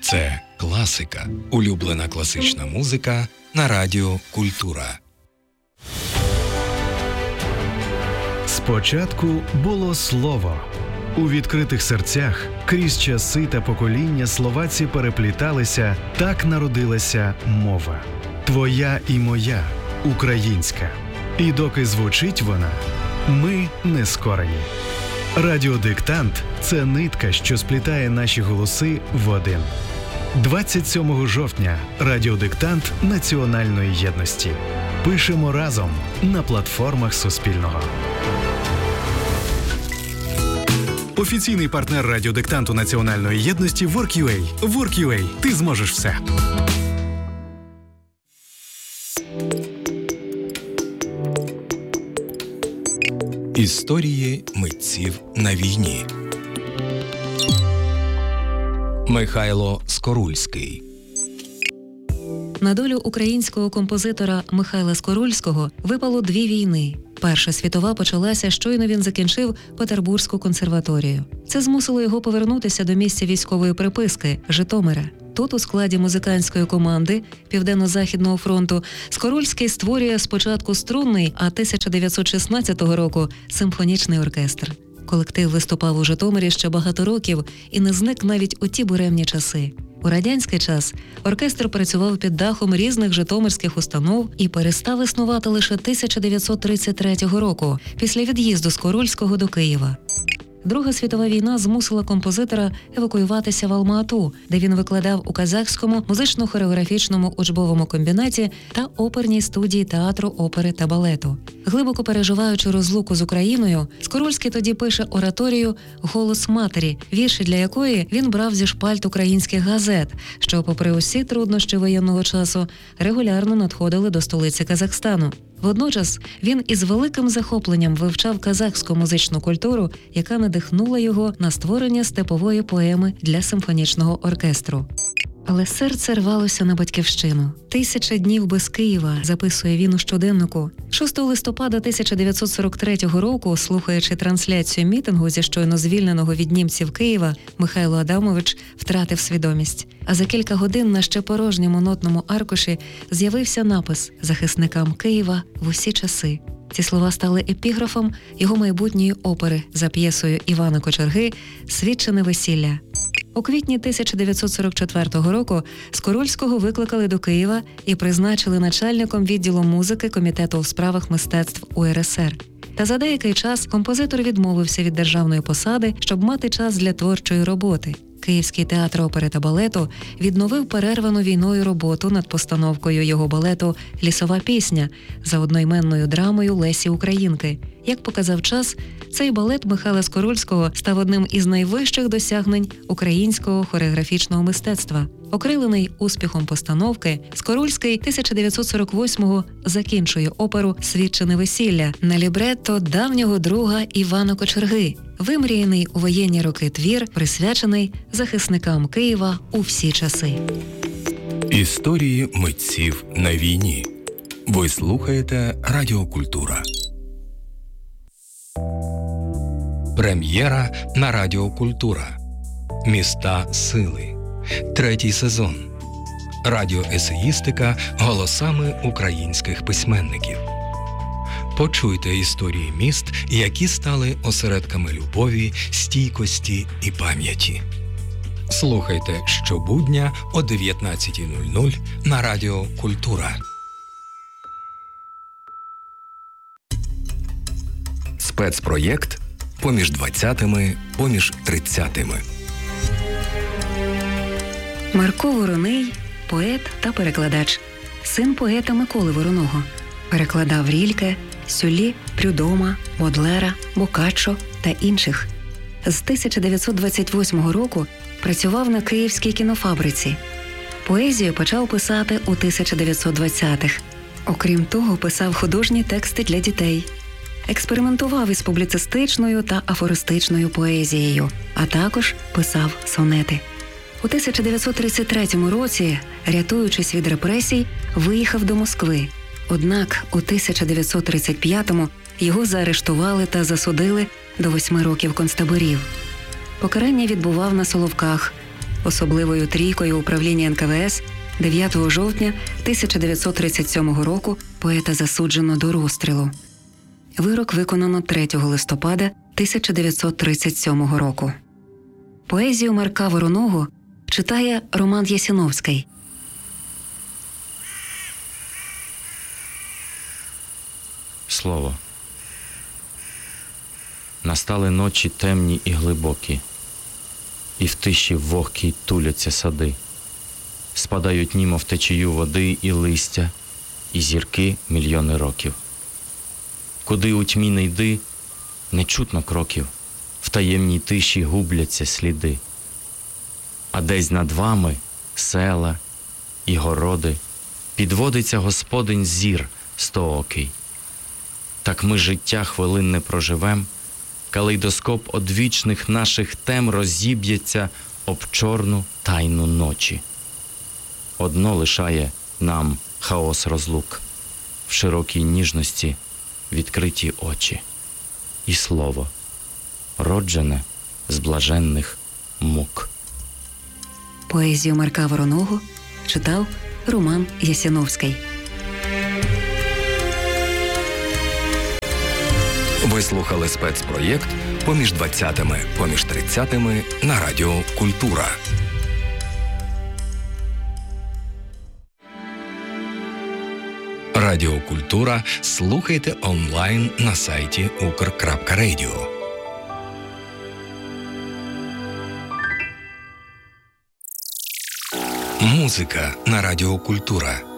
Це класика. Улюблена класична музика на Радіо Культура. Спочатку було слово. У відкритих серцях крізь часи та покоління словаці перепліталися, так народилася мова. Твоя і моя, українська. І доки звучить вона, ми не скорені. Радіодиктант – це нитка, що сплітає наші голоси в один. 27 жовтня Радіодиктант Національної єдності. Пишемо разом на платформах Суспільного. Офіційний партнер Радіодиктанту Національної єдності WorkUA. WorkUA. Ти зможеш все. Історії митців на війні. Михайло Скорульський. На долю українського композитора Михайла Скорульського випало дві війни. Перша світова почалася, щойно він закінчив Петербурзьку консерваторію. Це змусило його повернутися до місця військової приписки – Житомира. Тут, у складі музикантської команди Південно-Західного фронту, Скорульський створює спочатку струнний, а 1916 року – симфонічний оркестр. Колектив виступав у Житомирі ще багато років і не зник навіть у ті буремні часи. У радянський час оркестр працював під дахом різних житомирських установ і перестав існувати лише 1933 року, після від'їзду Скорульського до Києва. Друга світова війна змусила композитора евакуюватися в Алма-Ату, де він викладав у Казахському музично-хореографічному учбовому комбінаті та оперній студії театру, опери та балету. Глибоко переживаючи розлуку з Україною, Скорульський тоді пише ораторію «Голос матері», вірші для якої він брав зі шпальт українських газет, що, попри усі труднощі воєнного часу, регулярно надходили до столиці Казахстану. Водночас він із великим захопленням вивчав казахську музичну культуру, яка надихнула його на створення степової поеми для симфонічного оркестру. Але серце рвалося на батьківщину. 1000 днів без Києва, записує він у щоденнику. 6 листопада 1943 року, слухаючи трансляцію мітингу зі щойно звільненого від німців Києва, Михайло Адамович втратив свідомість. А за кілька годин на ще порожньому нотному аркуші з'явився напис «Захисникам Києва в усі часи». Ці слова стали епіграфом його майбутньої опери за п'єсою Івана Кочерги «Свідчене весілля». У квітні 1944 року Скорульського викликали до Києва і призначили начальником відділу музики Комітету у справах мистецтв УРСР. Та за деякий час композитор відмовився від державної посади, щоб мати час для творчої роботи. Київський театр опери та балету відновив перервану війною роботу над постановкою його балету «Лісова пісня» за одноіменною драмою Лесі Українки. Як показав час, цей балет Михайла Скорульського став одним із найвищих досягнень українського хореографічного мистецтва. Окрилений успіхом постановки, Скорульський 1948-го закінчує оперу «Свідчене весілля» на лібретто давнього друга Івана Кочерги. Вимріяний у воєнні роки твір, присвячений захисникам Києва у всі часи. Історії митців на війні. Ви слухаєте Радіо Культура. Прем'єра на Радіо Культура. Міста сили. 3-й сезон. Радіоесеїстика голосами українських письменників. Почуйте історії міст, які стали осередками любові, стійкості і пам'яті. Слухайте щобудня о 19:00 на Радіо Культура. Спецпроєкт «Поміж 20-ми, поміж 30-ми». Марко Вороний – поет та перекладач. Син поета Миколи Вороного. Перекладав Рільке, Сюлі, Прюдома, Бодлера, Боккаччо та інших. З 1928 року працював на Київській кінофабриці. Поезію почав писати у 1920-х. Окрім того, писав художні тексти для дітей. Експериментував із публіцистичною та афористичною поезією, а також писав сонети. У 1933 році, рятуючись від репресій, виїхав до Москви. Однак у 1935-му його заарештували та засудили до 8 років концтаборів. Покарання відбував на Соловках, Особливою трійкою управління НКВС 9 жовтня 1937 року поета засуджено до розстрілу. Вирок виконано 3 листопада 1937 року. Поезію Марка Вороного читає Роман Ясіновський. Слово. Настали ночі темні і глибокі, і в тиші вогкій туляться сади. Спадають німо в течію води і листя, і зірки мільйони років. Куди у тьмі не йди, не чутно кроків, в таємній тиші губляться сліди. А десь над вами села і городи, підводиться Господень зір стоокий. Так ми життя хвилин не проживем, калейдоскоп одвічних наших тем розіб'ється об чорну тайну ночі. Одно лишає нам хаос розлук, в широкій ніжності відкриті очі. І слово, роджене з блаженних мук. Поезію Марка Вороного читав Роман Ясіновський. Ви слухали спецпроєкт «Поміж 20-ми, поміж 30-ми» на Радіо Культура. Радіо Культура слухайте онлайн на сайті ukr.radio. Музика на Радіо Культура.